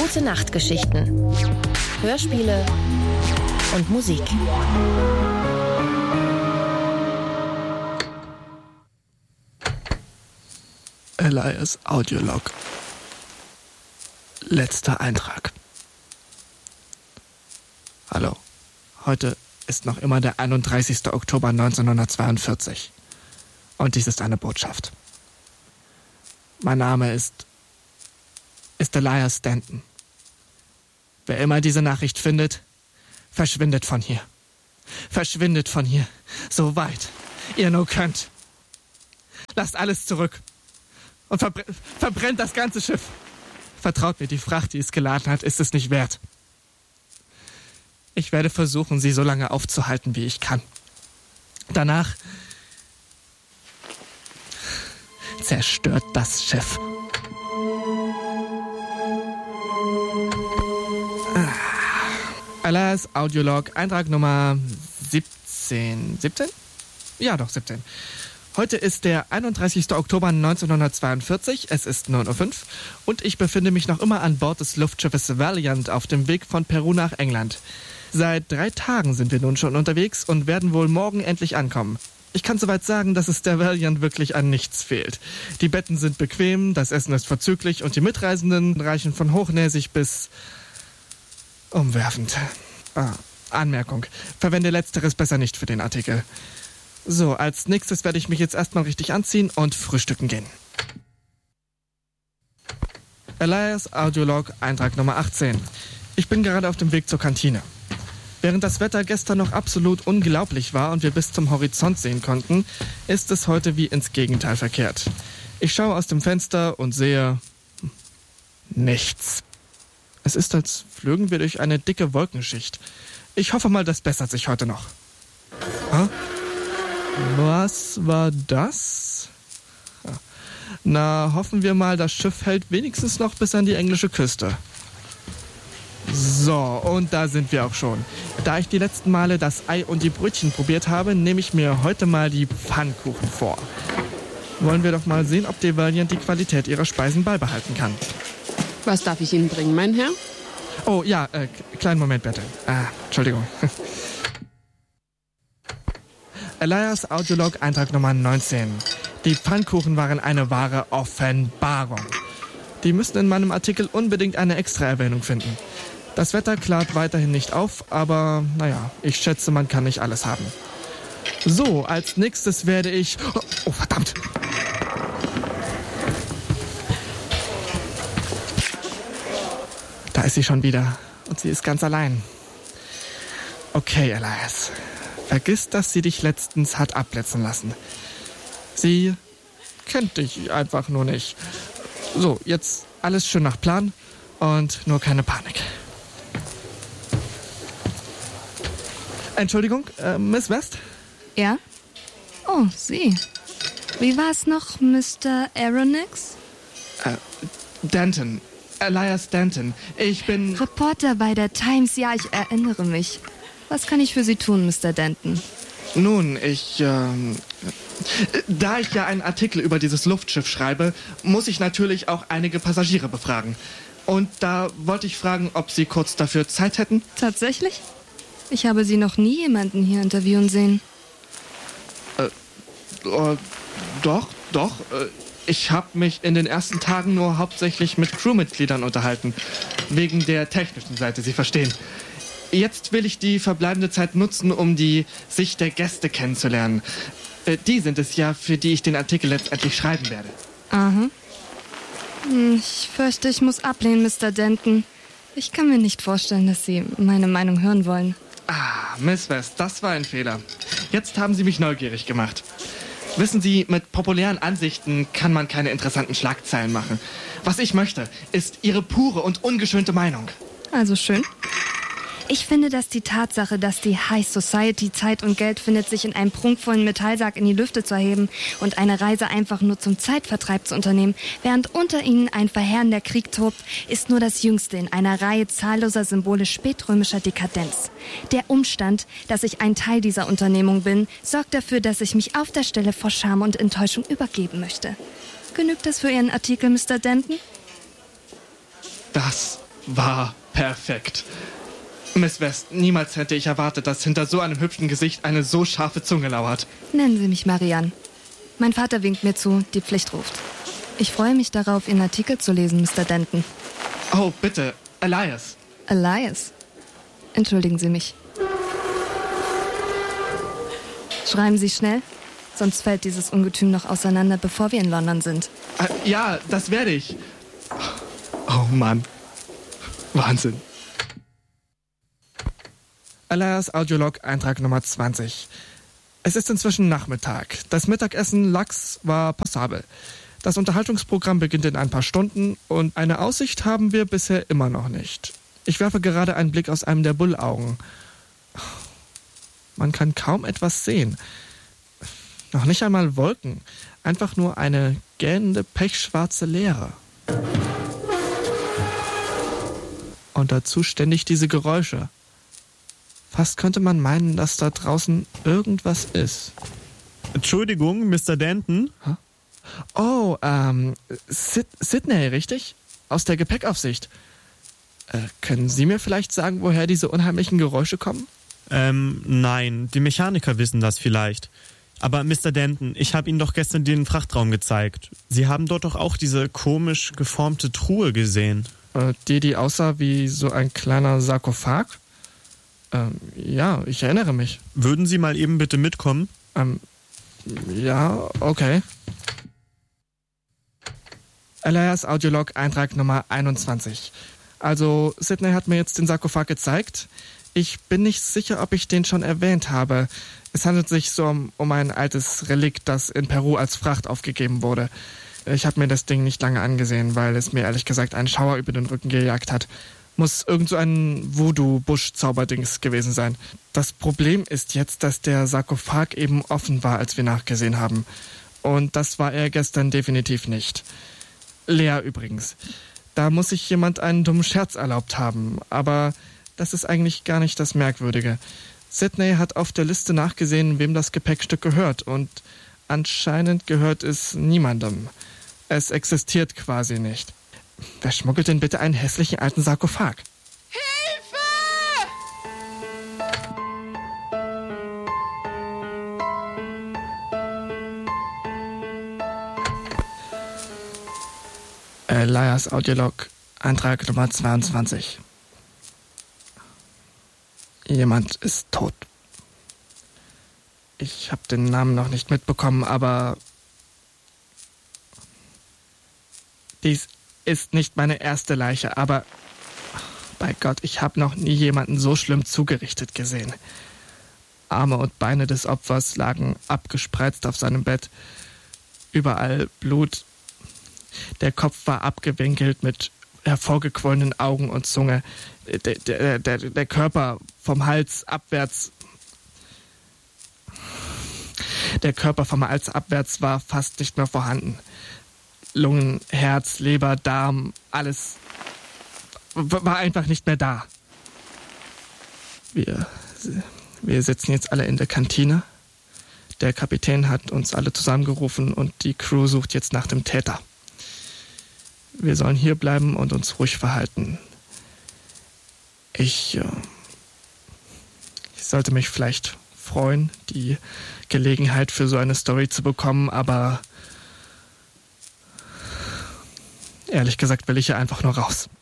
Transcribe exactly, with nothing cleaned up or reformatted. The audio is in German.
Gute Nachtgeschichten, Hörspiele und Musik. Elias Audiolog. Letzter Eintrag. Hallo. Heute ist noch immer der einunddreißigster Oktober neunzehnhundertzweiundvierzig. Und dies ist eine Botschaft. Mein Name ist... ist Elias Stanton. Wer immer diese Nachricht findet, verschwindet von hier. Verschwindet von hier. So weit ihr nur könnt. Lasst alles zurück. Und verbr- verbrennt das ganze Schiff. Vertraut mir, die Fracht, die es geladen hat, ist es nicht wert. Ich werde versuchen, sie so lange aufzuhalten, wie ich kann. Danach zerstört das Schiff. Elias Audiolog, Eintrag Nummer siebzehn. siebzehn? Ja, doch, siebzehn. Heute ist der einunddreißigster Oktober neunzehnhundertzweiundvierzig, es ist neun Uhr fünf und ich befinde mich noch immer an Bord des Luftschiffes Valiant auf dem Weg von Peru nach England. Seit drei Tagen sind wir nun schon unterwegs und werden wohl morgen endlich ankommen. Ich kann soweit sagen, dass es der Valiant wirklich an nichts fehlt. Die Betten sind bequem, das Essen ist vorzüglich und die Mitreisenden reichen von hochnäsig bis umwerfend. Ah, Anmerkung. Verwende Letzteres besser nicht für den Artikel. So, als nächstes werde ich mich jetzt erstmal richtig anziehen und frühstücken gehen. Elias Audiolog, Eintrag Nummer achtzehn. Ich bin gerade auf dem Weg zur Kantine. Während das Wetter gestern noch absolut unglaublich war und wir bis zum Horizont sehen konnten, ist es heute wie ins Gegenteil verkehrt. Ich schaue aus dem Fenster und sehe... nichts. Es ist, als flögen wir durch eine dicke Wolkenschicht. Ich hoffe mal, das bessert sich heute noch. Hä? Was war das? Na, hoffen wir mal, das Schiff hält wenigstens noch bis an die englische Küste. So, und da sind wir auch schon. Da ich die letzten Male das Ei und die Brötchen probiert habe, nehme ich mir heute mal die Pfannkuchen vor. Wollen wir doch mal sehen, ob die Valiant die Qualität ihrer Speisen beibehalten kann. Was darf ich Ihnen bringen, mein Herr? Oh, ja, äh, kleinen Moment bitte. Ah, Entschuldigung. Elias Audiolog, Eintrag Nummer neunzehn. Die Pfannkuchen waren eine wahre Offenbarung. Die müssen in meinem Artikel unbedingt eine Extra-Erwähnung finden. Das Wetter klart weiterhin nicht auf, aber naja, ich schätze, man kann nicht alles haben. So, als nächstes werde ich... Oh, oh verdammt! Da ist sie schon wieder und sie ist ganz allein. Okay, Elias. Vergiss, dass sie dich letztens hat abblitzen lassen. Sie kennt dich einfach nur nicht. So, jetzt alles schön nach Plan und nur keine Panik. Entschuldigung, äh, Miss West? Ja? Oh, Sie. Wie war's noch, Mister Aronix? Äh, Danton. Elias Stanton. Ich bin... Reporter bei der Times, ja, ich erinnere mich. Was kann ich für Sie tun, Mister Danton? Nun, ich, ähm... Da ich ja einen Artikel über dieses Luftschiff schreibe, muss ich natürlich auch einige Passagiere befragen. Und da wollte ich fragen, ob Sie kurz dafür Zeit hätten? Tatsächlich? Ich habe Sie noch nie jemanden hier interviewen sehen. Äh, äh doch, doch. Äh, ich habe mich in den ersten Tagen nur hauptsächlich mit Crewmitgliedern unterhalten. Wegen der technischen Seite, Sie verstehen. Jetzt will ich die verbleibende Zeit nutzen, um die Sicht der Gäste kennenzulernen. Äh, die sind es ja, für die ich den Artikel letztendlich schreiben werde. Aha. Ich fürchte, ich muss ablehnen, Mister Danton. Ich kann mir nicht vorstellen, dass Sie meine Meinung hören wollen. Ah, Miss West, das war ein Fehler. Jetzt haben Sie mich neugierig gemacht. Wissen Sie, mit populären Ansichten kann man keine interessanten Schlagzeilen machen. Was ich möchte, ist Ihre pure und ungeschönte Meinung. Also schön. Ich finde, dass die Tatsache, dass die High Society Zeit und Geld findet, sich in einem prunkvollen Metallsack in die Lüfte zu erheben und eine Reise einfach nur zum Zeitvertreib zu unternehmen, während unter ihnen ein verheerender Krieg tobt, ist nur das Jüngste in einer Reihe zahlloser Symbole spätrömischer Dekadenz. Der Umstand, dass ich ein Teil dieser Unternehmung bin, sorgt dafür, dass ich mich auf der Stelle vor Scham und Enttäuschung übergeben möchte. Genügt das für Ihren Artikel, Mister Danton? Das war perfekt. Miss West, niemals hätte ich erwartet, dass hinter so einem hübschen Gesicht eine so scharfe Zunge lauert. Nennen Sie mich Marianne. Mein Vater winkt mir zu, die Pflicht ruft. Ich freue mich darauf, Ihren Artikel zu lesen, Mister Denton. Oh, bitte, Elias. Elias? Entschuldigen Sie mich. Schreiben Sie schnell, sonst fällt dieses Ungetüm noch auseinander, bevor wir in London sind. Äh, ja, das werde ich. Oh Mann. Wahnsinn. Elias Audiolog, Eintrag Nummer zwanzig. Es ist inzwischen Nachmittag. Das Mittagessen Lachs war passabel. Das Unterhaltungsprogramm beginnt in ein paar Stunden und eine Aussicht haben wir bisher immer noch nicht. Ich werfe gerade einen Blick aus einem der Bullaugen. Man kann kaum etwas sehen. Noch nicht einmal Wolken. Einfach nur eine gähnende, pechschwarze Leere. Und dazu ständig diese Geräusche. Fast könnte man meinen, dass da draußen irgendwas ist. Entschuldigung, Mister Denton? Huh? Oh, ähm, Sid- Sydney, richtig? Aus der Gepäckaufsicht. Äh, können Sie mir vielleicht sagen, woher diese unheimlichen Geräusche kommen? Ähm, nein, die Mechaniker wissen das vielleicht. Aber Mister Denton, ich habe Ihnen doch gestern den Frachtraum gezeigt. Sie haben dort doch auch diese komisch geformte Truhe gesehen. Äh, die, die aussah wie so ein kleiner Sarkophag? Ähm, ja, ich erinnere mich. Würden Sie mal eben bitte mitkommen? Ähm, ja, okay. Elias Audiolog, Eintrag Nummer einundzwanzig. Also, Sydney hat mir jetzt den Sarkophag gezeigt. Ich bin nicht sicher, ob ich den schon erwähnt habe. Es handelt sich so um, um ein altes Relikt, das in Peru als Fracht aufgegeben wurde. Ich habe mir das Ding nicht lange angesehen, weil es mir ehrlich gesagt einen Schauer über den Rücken gejagt hat. Muss irgend so ein Voodoo-Busch-Zauberdings gewesen sein. Das Problem ist jetzt, dass der Sarkophag eben offen war, als wir nachgesehen haben. Und das war er gestern definitiv nicht. Lea übrigens. Da muss sich jemand einen dummen Scherz erlaubt haben. Aber das ist eigentlich gar nicht das Merkwürdige. Sydney hat auf der Liste nachgesehen, wem das Gepäckstück gehört. Und anscheinend gehört es niemandem. Es existiert quasi nicht. Wer schmuggelt denn bitte einen hässlichen alten Sarkophag? Elias Audiolog, Eintrag Nummer zweiundzwanzig. Jemand ist tot. Ich habe den Namen noch nicht mitbekommen, aber dies ist nicht meine erste Leiche, aber bei Gott, ich habe noch nie jemanden so schlimm zugerichtet gesehen. Arme und Beine des Opfers lagen abgespreizt auf seinem Bett. Überall Blut. Der Kopf war abgewinkelt mit hervorgequollenen Augen und Zunge. Der, der, der, der Körper vom Hals abwärts. Der Körper vom Hals abwärts war fast nicht mehr vorhanden. Lungen, Herz, Leber, Darm, alles war einfach nicht mehr da. Wir, wir sitzen jetzt alle in der Kantine. Der Kapitän hat uns alle zusammengerufen und die Crew sucht jetzt nach dem Täter. Wir sollen hier bleiben und uns ruhig verhalten. Ich, äh, ich sollte mich vielleicht freuen, die Gelegenheit für so eine Story zu bekommen, aber ehrlich gesagt will ich hier einfach nur raus.